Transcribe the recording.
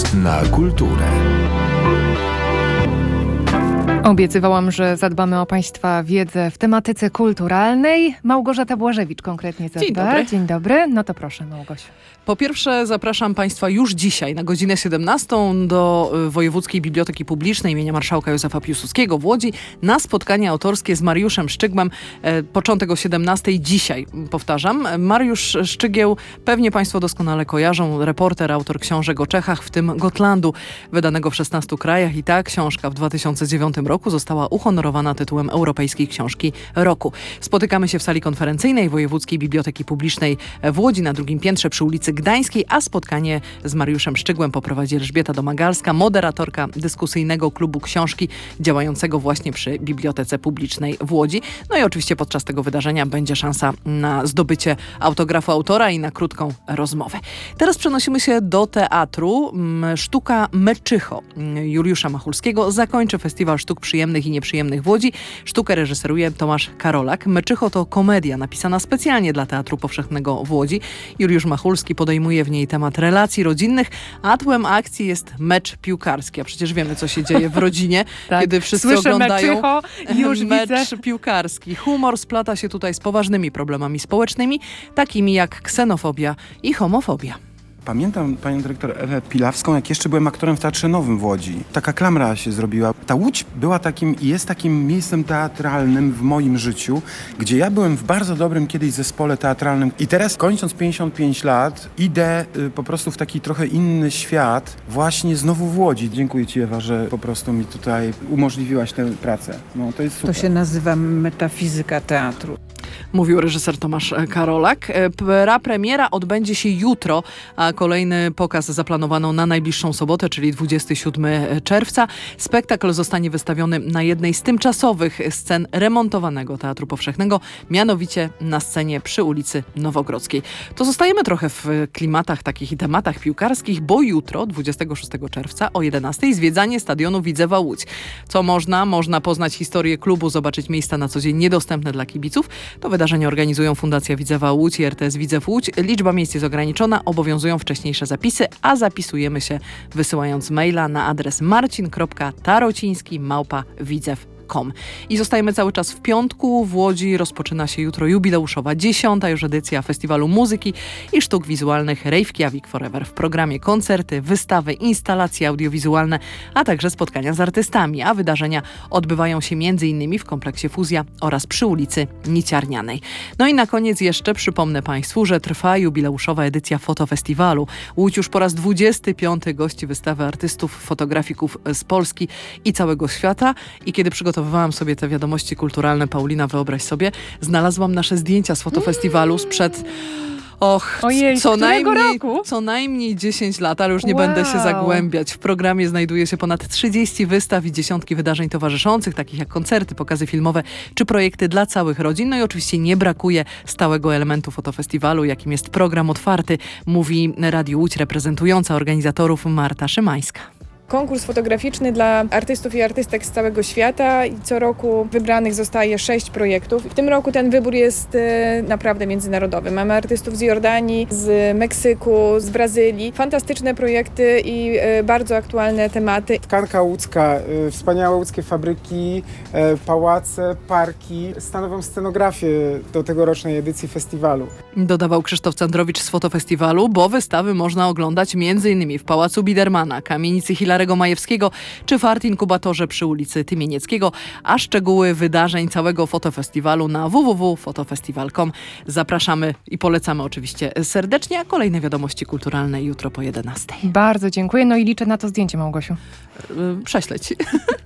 na kulturę. Obiecywałam, że zadbamy o Państwa wiedzę w tematyce kulturalnej. Małgorzata Błażewicz konkretnie zadba. Dzień dobry. Dzień dobry. No to proszę, Małgosiu. Po pierwsze zapraszam Państwa już dzisiaj na godzinę 17 do Wojewódzkiej Biblioteki Publicznej imienia Marszałka Józefa Piłsudskiego w Łodzi na spotkanie autorskie z Mariuszem Szczygłem. Początek o 17 dzisiaj, powtarzam. Mariusz Szczygieł, pewnie Państwo doskonale kojarzą, reporter, autor książek o Czechach, w tym Gotlandu, wydanego w 16 krajach i ta książka w 2009 roku została uhonorowana tytułem Europejskiej Książki Roku. Spotykamy się w sali konferencyjnej Wojewódzkiej Biblioteki Publicznej w Łodzi na drugim piętrze przy ulicy Gdańskiej, a spotkanie z Mariuszem Szczygłem poprowadzi Elżbieta Domagalska, moderatorka dyskusyjnego klubu książki działającego właśnie przy Bibliotece Publicznej w Łodzi. No i oczywiście podczas tego wydarzenia będzie szansa na zdobycie autografu autora i na krótką rozmowę. Teraz przenosimy się do teatru. Sztuka Meczycho Juliusza Machulskiego zakończy Festiwal Sztuk Przyjemnych i Nieprzyjemnych w Łodzi. Sztukę reżyseruje Tomasz Karolak. Meczycho to komedia napisana specjalnie dla Teatru Powszechnego w Łodzi. Juliusz Machulski podejmuje w niej temat relacji rodzinnych, a tłem akcji jest mecz piłkarski. A przecież wiemy, co się dzieje w rodzinie, tak. kiedy wszyscy Słyszę oglądają Meczycho i już mecz widzę. piłkarski. Humor splata się tutaj z poważnymi problemami społecznymi, takimi jak ksenofobia i homofobia. Pamiętam panią dyrektor Ewę Pilawską, jak jeszcze byłem aktorem w Teatrze Nowym w Łodzi. Taka klamra się zrobiła. Ta Łódź była takim i jest takim miejscem teatralnym w moim życiu, gdzie ja byłem w bardzo dobrym kiedyś zespole teatralnym. I teraz, kończąc 55 lat, idę po prostu w taki trochę inny świat, właśnie znowu w Łodzi. Dziękuję ci, Ewa, że po prostu mi tutaj umożliwiłaś tę pracę. No, to jest super. To się nazywa metafizyka teatru. Mówił reżyser Tomasz Karolak. Premiera odbędzie się jutro, a kolejny pokaz zaplanowano na najbliższą sobotę, czyli 27 czerwca. Spektakl zostanie wystawiony na jednej z tymczasowych scen remontowanego Teatru Powszechnego, mianowicie na scenie przy ulicy Nowogrodzkiej. To zostajemy trochę w klimatach takich i tematach piłkarskich, bo jutro, 26 czerwca o 11 zwiedzanie stadionu Widzewa Łódź. Co można? Można poznać historię klubu, zobaczyć miejsca na co dzień niedostępne dla kibiców. To wydarzenie organizują Fundacja Widzewa Łódź i RTS Widzew Łódź. Liczba miejsc jest ograniczona, obowiązują wcześniejsze zapisy, a zapisujemy się wysyłając maila na adres marcin.tarociński@widzew.com. I zostajemy cały czas w piątku. W Łodzi rozpoczyna się jutro jubileuszowa 10. już edycja Festiwalu Muzyki i Sztuk Wizualnych Reykjavik Forever. W programie koncerty, wystawy, instalacje audiowizualne, a także spotkania z artystami, a wydarzenia odbywają się m.in. w kompleksie Fuzja oraz przy ulicy Niciarnianej. No i na koniec jeszcze przypomnę Państwu, że trwa jubileuszowa edycja Fotofestiwalu. Łódź już po raz 25. gości wystawy artystów, fotografików z Polski i całego świata. I kiedy przygotowywałam sobie te wiadomości kulturalne, Paulina, wyobraź sobie, znalazłam nasze zdjęcia z fotofestiwalu sprzed Ojej, co najmniej 10 lat, ale już nie będę się zagłębiać. W programie znajduje się ponad 30 wystaw i dziesiątki wydarzeń towarzyszących, takich jak koncerty, pokazy filmowe czy projekty dla całych rodzin. No i oczywiście nie brakuje stałego elementu fotofestiwalu, jakim jest program otwarty, mówi Radiu Łódź reprezentująca organizatorów Marta Szymańska. Konkurs fotograficzny dla artystów i artystek z całego świata i co roku wybranych zostaje 6 projektów. W tym roku ten wybór jest naprawdę międzynarodowy. Mamy artystów z Jordanii, z Meksyku, z Brazylii. Fantastyczne projekty i bardzo aktualne tematy. Tkanka łódzka, wspaniałe łódzkie fabryki, pałace, parki stanowią scenografię do tegorocznej edycji festiwalu. Dodawał Krzysztof Candrowicz z Fotofestiwalu, bo wystawy można oglądać m.in. w Pałacu Bidermana, Kamienicy Hilarego Majewskiego czy w Art Inkubatorze przy ulicy Tymienieckiego, a szczegóły wydarzeń całego fotofestiwalu na www.fotofestiwal.com. Zapraszamy i polecamy oczywiście serdecznie, a kolejne wiadomości kulturalne jutro po 11. Bardzo dziękuję. No i liczę na to zdjęcie, Małgosiu. Prześlę ci.